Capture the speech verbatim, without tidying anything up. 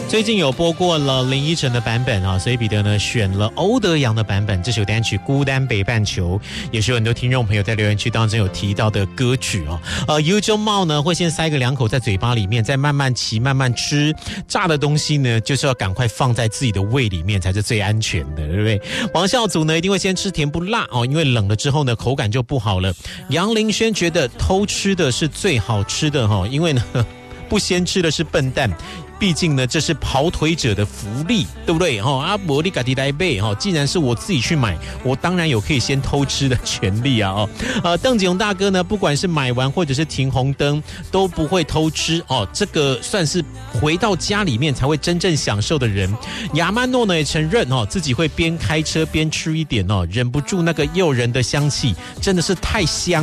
最近有播过了林依晨的版本啊，所以彼得呢选了欧德阳的版本。这首单曲《孤单北半球》也是有很多听众朋友在留言区当中有提到的歌曲哦。呃，尤中茂呢会先塞个两口在嘴巴里面，再慢慢骑慢慢吃。炸的东西呢，就是要赶快放在自己的胃里面才是最安全的，对不对？王孝祖呢一定会先吃甜不辣哦，因为冷了之后呢口感就不好了。杨林轩觉得偷吃的是最好吃的哈，因为呢不先吃的是笨蛋。毕竟呢，这是跑腿者的福利，对不对？哈，阿伯利嘎迪来贝哈，既然是我自己去买，我当然有可以先偷吃的权利啊！哦，呃，邓景荣大哥呢，不管是买完或者是停红灯，都不会偷吃哦。这个算是回到家里面才会真正享受的人。亚曼诺呢也承认哦，自己会边开车边吃一点哦，忍不住那个诱人的香气，真的是太香。